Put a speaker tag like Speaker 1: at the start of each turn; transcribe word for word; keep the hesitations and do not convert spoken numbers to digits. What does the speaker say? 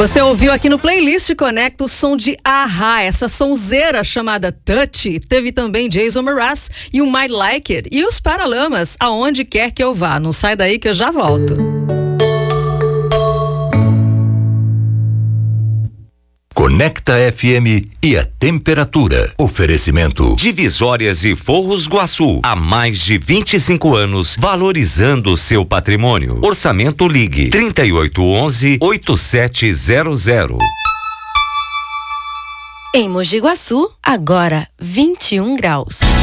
Speaker 1: Você ouviu aqui no Playlist Conecta o som de A-ha, essa sonzeira chamada Touch. Teve também Jason Mraz e o My Like It. E os Paralamas, Aonde Quer Que Eu Vá. Não sai daí que eu já volto.
Speaker 2: Conecta F M e a temperatura. Oferecimento
Speaker 3: Divisórias e Forros Guaçu. Há mais de vinte e cinco anos, valorizando o seu patrimônio. Orçamento Ligue trinta e oito onze, oitenta e sete zero zero.
Speaker 4: Em Mogi Guaçu, agora vinte e um graus.